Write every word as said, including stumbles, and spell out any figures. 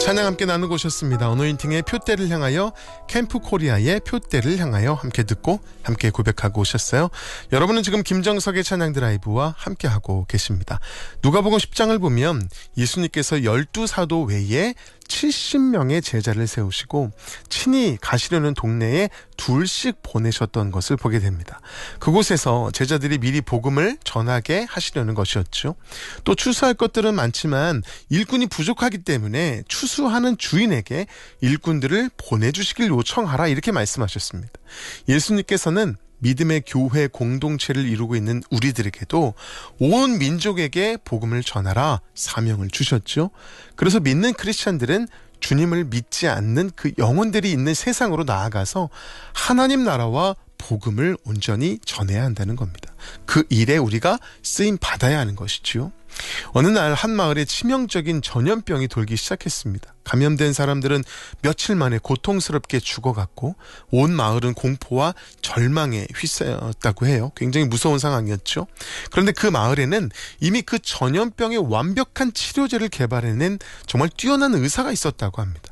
찬양 함께 나누고 오셨습니다. 어노인팅의 표대를 향하여, 캠프 코리아의 표대를 향하여 함께 듣고 함께 고백하고 오셨어요. 여러분은 지금 김정석의 찬양 드라이브와 함께하고 계십니다. 누가복음 십 장을 보면 예수님께서 열두 사도 외에 칠십 명의 제자를 세우시고 친히 가시려는 동네에 둘씩 보내셨던 것을 보게 됩니다. 그곳에서 제자들이 미리 복음을 전하게 하시려는 것이었죠. 또 추수할 것들은 많지만 일꾼이 부족하기 때문에 추수하는 주인에게 일꾼들을 보내주시길 요청하라, 이렇게 말씀하셨습니다. 예수님께서는 믿음의 교회 공동체를 이루고 있는 우리들에게도 온 민족에게 복음을 전하라 사명을 주셨죠. 그래서 믿는 크리스찬들은 주님을 믿지 않는 그 영혼들이 있는 세상으로 나아가서 하나님 나라와 복음을 온전히 전해야 한다는 겁니다. 그 일에 우리가 쓰임 받아야 하는 것이지요. 어느 날 한 마을에 치명적인 전염병이 돌기 시작했습니다. 감염된 사람들은 며칠 만에 고통스럽게 죽어갔고 온 마을은 공포와 절망에 휩싸였다고 해요. 굉장히 무서운 상황이었죠. 그런데 그 마을에는 이미 그 전염병의 완벽한 치료제를 개발해낸 정말 뛰어난 의사가 있었다고 합니다.